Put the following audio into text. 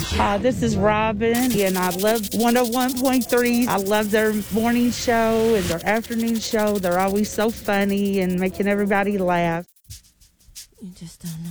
This is Robin, and I love 101.3. I love their morning show and their afternoon show. They're always so funny and making everybody laugh. You just don't know.